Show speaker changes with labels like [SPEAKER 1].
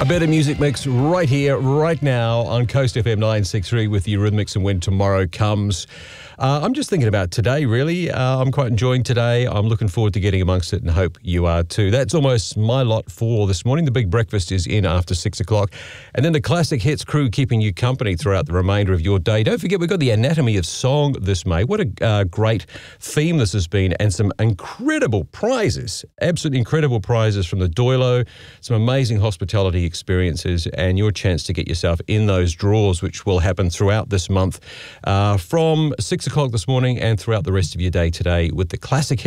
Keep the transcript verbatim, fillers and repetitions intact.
[SPEAKER 1] A better music mix right here, right now on Coast F M nine sixty-three with the Rhythmics and When Tomorrow Comes. Uh, I'm just thinking about today, really. Uh, I'm quite enjoying today. I'm looking forward to getting amongst it and hope you are too. That's almost my lot for this morning. The big breakfast is in after six o'clock. And then the classic hits crew keeping you company throughout the remainder of your day. Don't forget, we've got the Anatomy of Song this May. What a uh, great theme this has been, and some incredible prizes, absolutely incredible prizes from the Doilo, some amazing hospitality experiences, and your chance to get yourself in those draws, which will happen throughout this month uh, from six o'clock this morning and throughout the rest of your day today with the classic